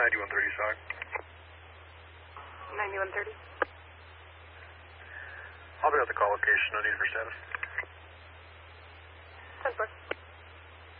9130, SOG. 9130. I'll be at the call location. No need for status.